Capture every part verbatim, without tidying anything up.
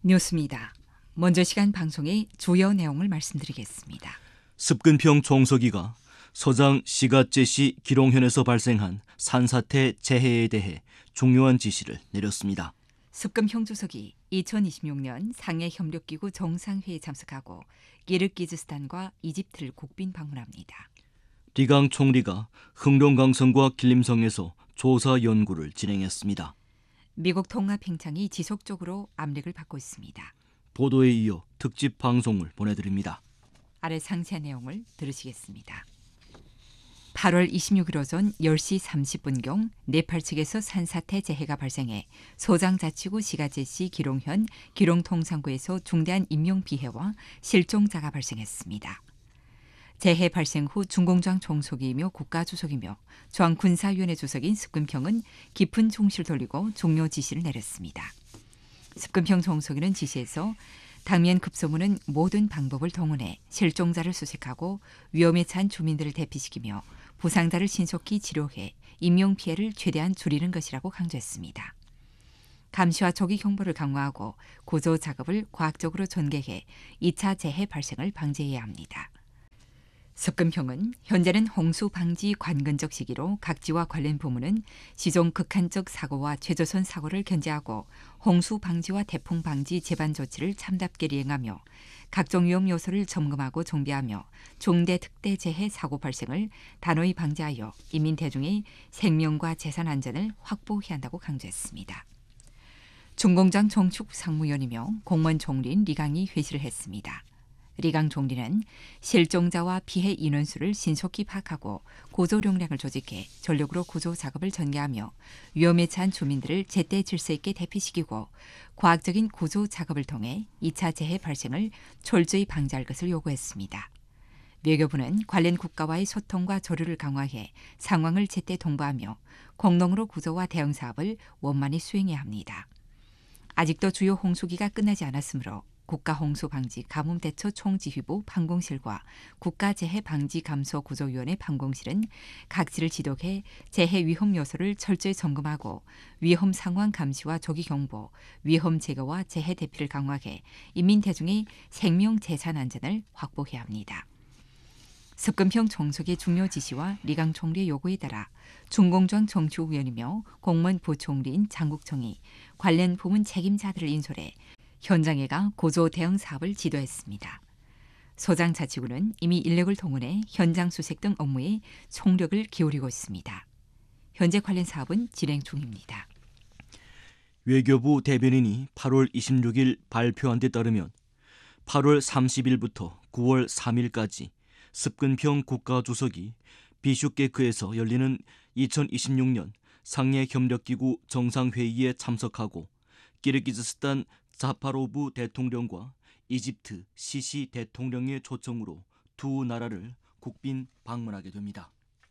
뉴스입니다. 먼저 시간 방송의 주요 내용을 말씀드리겠습니다. 습근평 총서기가 서장 시가제시 기롱현에서 발생한 산사태 재해에 대해 중요한 지시를 내렸습니다. 습근평 주석이 이천이십육 년 상해협력기구 정상회의에 참석하고 기르기즈스탄과 이집트를 국빈 방문합니다. 리강 총리가 흑룡강성과 길림성에서 조사 연구를 진행했습니다. 미국 통합행창이 지속적으로 압력을 받고 있습니다. 보도에 이어 특집 방송을 보내드립니다. 아래 상세한 내용을 들으시겠습니다. 팔월 이십육일 오전 열 시 삼십 분경 네팔 측에서 산사태 재해가 발생해 소장자치구 시가제시 기롱현, 기롱통상구에서 중대한 인명피해와 실종자가 발생했습니다. 재해 발생 후 중공장 총석이며 국가주석이며 중앙군사위원회 주석인 습근평은 깊은 중시를 돌리고 종료 지시를 내렸습니다. 습근평 총석이는 지시에서 당면 급소문은 모든 방법을 동원해 실종자를 수색하고 위험에 처한 주민들을 대피시키며 부상자를 신속히 치료해 인명피해를 최대한 줄이는 것이라고 강조했습니다. 감시와 조기 경보를 강화하고 구조 작업을 과학적으로 전개해 이 차 재해 발생을 방지해야 합니다. 습근평은 현재는 홍수 방지 관건적 시기로 각지와 관련 부문은 시종 극한적 사고와 최저선 사고를 견제하고 홍수 방지와 태풍 방지 재반 조치를 참답게 이행하며 각종 위험 요소를 점검하고 정비하며 중대 특대 재해 사고 발생을 단호히 방지하여 인민 대중의 생명과 재산 안전을 확보해야 한다고 강조했습니다. 중공장 정축 상무위원이며 공무원 총리인 리강이 회시를 했습니다. 리강 총리는 실종자와 피해 인원수를 신속히 파악하고 구조용량을 조직해 전력으로 구조 작업을 전개하며 위험에 처한 주민들을 제때 질서 있게 대피시키고 과학적인 구조 작업을 통해 이 차 재해 발생을 철저히 방지할 것을 요구했습니다. 외교부는 관련 국가와의 소통과 조류를 강화해 상황을 제때 통보하며 공동으로 구조와 대응 사업을 원만히 수행해야 합니다. 아직도 주요 홍수기가 끝나지 않았으므로 국가홍수방지 가뭄대처 총지휘부 방공실과 국가재해방지감소구조위원회 방공실은 각지를 지독해 재해 위험 요소를 철저히 점검하고 위험 상황 감시와 조기 경보, 위험 제거와 재해 대피를 강화해 인민 대중의 생명 재산 안전을 확보해야 합니다. 습근평 총석의 중요 지시와 리강 총리의 요구에 따라 중공장 정치위원이며 공무원 부총리인 장국청이 관련 부문 책임자들을 인솔해 현장에 가 구조 대응 사업을 지도했습니다. 소장자치구는 이미 인력을 동원해 현장 수색 등 업무에 총력을 기울이고 있습니다. 현재 관련 사업은 진행 중입니다. 외교부 대변인이 팔월 이십육일 발표한 데 따르면 팔월 삼십일부터 구월 삼일까지 습근평 국가주석이 비슈케크에서 열리는 이천이십육 년 상해협력기구 정상회의에 참석하고 기르기즈스탄 자파로브 대통령과 이집트 시시 대통령의 초청으로 두 나라를 국빈 방문하게 됩니다.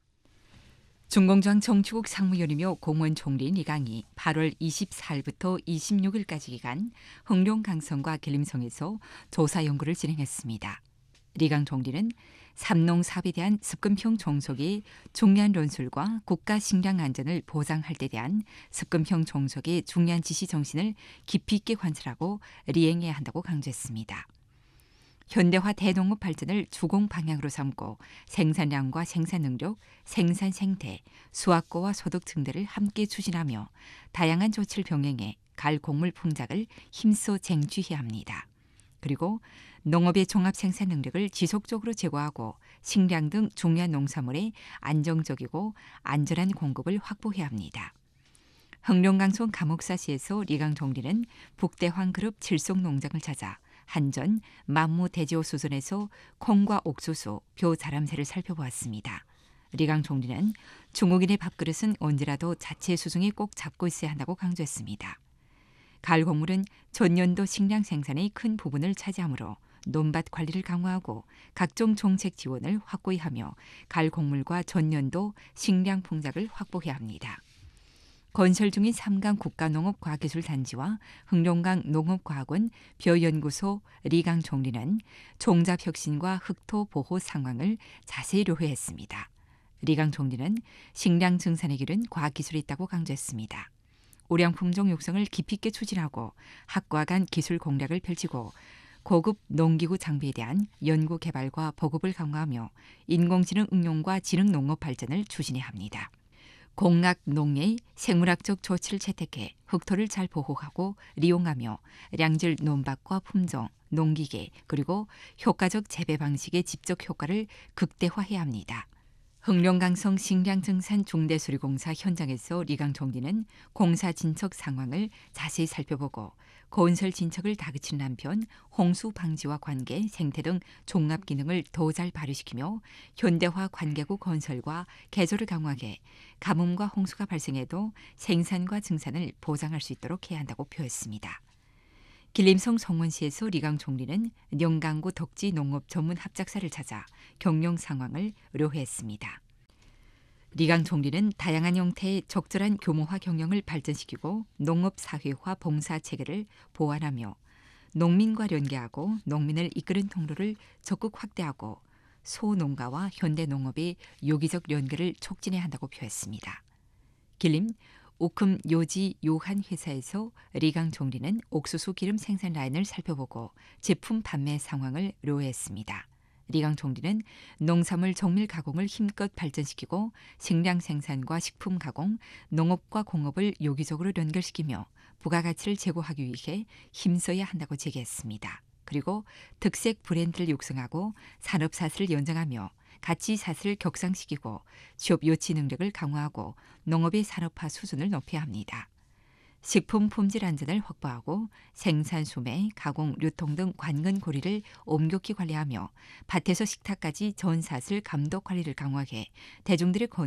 중공장 정치국 상무위원이며 공무원 총리인 리강이 팔월 이십사일부터 이십육일까지 기간 흑룡강성과 길림성에서 조사 연구를 진행했습니다. 리강 총리는 삼농사업에 대한 습근평 종속의 중요한 논술과 국가 식량 안전을 보장할 데 대한 습근평 종속의 중요한 지시 정신을 깊이 있게 관찰하고 리행해야 한다고 강조했습니다. 현대화 대농업 발전을 주공 방향으로 삼고 생산량과 생산 능력, 생산 생태, 수확고와 소득 증대를 함께 추진하며 다양한 조치를 병행해 갈 곡물 풍작을 힘써 쟁취해야 합니다. 그리고 농업의 종합 생산 능력을 지속적으로 제고하고 식량 등 중요한 농산물의 안정적이고 안전한 공급을 확보해야 합니다. 흑룡강성 감옥사시에서 리강 총리는 북대황 그룹 칠송 농장을 찾아 한전, 만무 대지호 수선에서 콩과 옥수수, 벼 자람새를 살펴보았습니다. 리강 총리는 중국인의 밥그릇은 언제라도 자체 수중에 꼭 잡고 있어야 한다고 강조했습니다. 가을 곡물은 전년도 식량 생산의 큰 부분을 차지하므로 논밭 관리를 강화하고 각종 정책 지원을 확고히 하며 가을 곡물과 전년도 식량 풍작을 확보해야 합니다. 건설 중인 삼강 국가농업과학기술단지와 흑룡강 농업과학원 벼연구소 리강 총리는 종잡 혁신과 흑토 보호 상황을 자세히 료회했습니다. 리강 총리는 식량 증산의 길은 과학기술이 있다고 강조했습니다. 우량 품종 육성을 깊이 있게 추진하고 학과 간 기술 공략을 펼치고 고급 농기구 장비에 대한 연구 개발과 보급을 강화하며 인공지능 응용과 지능 농업 발전을 추진해야 합니다. 공학 농예의 생물학적 조치를 채택해 흑토를 잘 보호하고 리용하며 량질 논밭과 품종, 농기계 그리고 효과적 재배 방식의 지적 효과를 극대화해야 합니다. 흑룡강성 식량증산 중대수리공사 현장에서 리강 총리는 공사 진척 상황을 자세히 살펴보고 건설 진척을 다그치는 한편 홍수 방지와 관계, 생태 등 종합 기능을 더 잘 발휘시키며 현대화 관계구 건설과 개조를 강화해 가뭄과 홍수가 발생해도 생산과 증산을 보장할 수 있도록 해야 한다고 표했습니다. 길림성 성원시에서 리강 총리는 영강구 덕지 농업 전문 합작사를 찾아 경영 상황을 의뢰했습니다. 리강 총리는 다양한 형태의 적절한 규모화 경영을 발전시키고 농업 사회화 봉사 체계를 보완하며 농민과 연계하고 농민을 이끄는 통로를 적극 확대하고 소농가와 현대 농업의 유기적 연계를 촉진해야 한다고 표했습니다. 길림 오큼 요지 요한 회사에서 리강 총리는 옥수수 기름 생산 라인을 살펴보고 제품 판매 상황을 의뢰했습니다. 리강 총리는 농산물 정밀 가공을 힘껏 발전시키고 식량 생산과 식품 가공, 농업과 공업을 유기적으로 연결시키며 부가가치를 제고하기 위해 힘써야 한다고 제기했습니다. 그리고 특색 브랜드를 육성하고 산업사슬을 연장하며 가치사슬을 격상시키고 취업 유치 능력을 강화하고 농업의 산업화 수준을 높여야 합니다. 식품 품질 안전을 확보하고 생산, 소매, 가공, 유통 등 관건 고리를 엄격히 관리하며 밭에서 식탁까지 전사슬 감독 관리를 강화해 대중들의 건